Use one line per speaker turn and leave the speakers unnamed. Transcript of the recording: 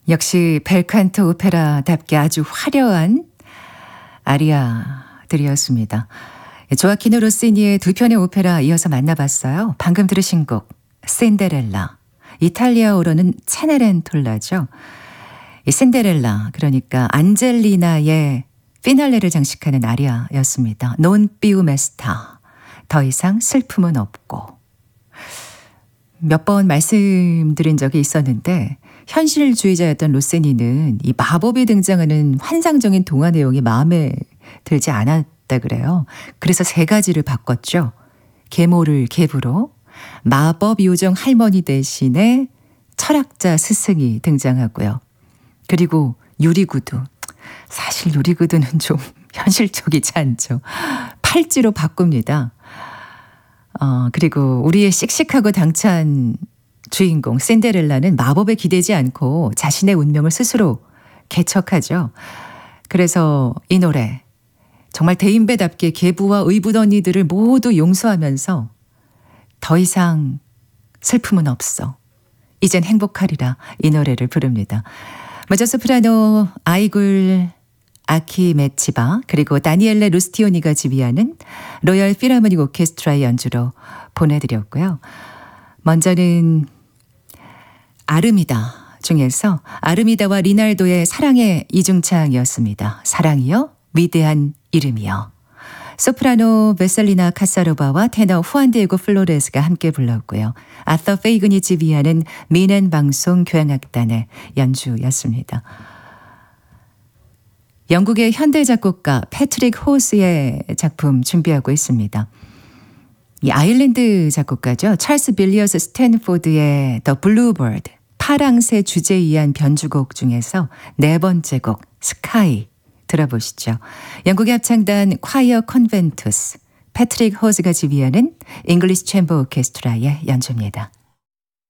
역시 벨칸토 오페라답게 아주 화려한 아리아들이었습니다. 조아키노 로시니의 두 편의 오페라 이어서 만나봤어요. 방금 들으신 곡 신데렐라, 이탈리아어로는 체네렌톨라죠. 이 신데렐라, 그러니까 안젤리나의 피날레를 장식하는 아리아였습니다. Non più mesta, 더 이상 슬픔은 없고. 몇 번 말씀드린 적이 있었는데 현실주의자였던 로세니는 이 마법이 등장하는 환상적인 동화 내용이 마음에 들지 않았다 그래요. 그래서 세 가지를 바꿨죠. 계모를 계부로, 마법 요정 할머니 대신에 철학자 스승이 등장하고요. 그리고 유리구두. 사실 유리구두는 좀 현실적이지 않죠. 팔찌로 바꿉니다. 그리고 우리의 씩씩하고 당찬 주인공 신데렐라는 마법에 기대지 않고 자신의 운명을 스스로 개척하죠. 그래서 이 노래 정말 대인배답게 계부와 의붓 언니들을 모두 용서하면서 더 이상 슬픔은 없어, 이젠 행복하리라, 이 노래를 부릅니다. 먼저 소프라노 아이굴 아키메치바 그리고 다니엘레 루스티오니가 지휘하는 로열 필하모닉 오케스트라의 연주로 보내드렸고요. 먼저는 아르미다 중에서 아르미다와 리날도의 사랑의 이중창이었습니다. 사랑이여 위대한 이름이여. 소프라노 베셀리나 카사로바와 테너 후안디에고 플로레스가 함께 불렀고요. 아서 페이근이 지휘하는 미넨 방송 교향악단의 연주였습니다. 영국의 현대 작곡가 패트릭 호스의 작품 준비하고 있습니다. 이 아일랜드 작곡가죠. 찰스 빌리어스 스탠포드의 The Bluebird, 파랑새 주제에 의한 변주곡 중에서 네 번째 곡 스카이 들어보시죠. 영국의 합창단 콰이어 컨벤투스, 패트릭 호스가 지휘하는 잉글리시 챔버 오케스트라의 연주입니다.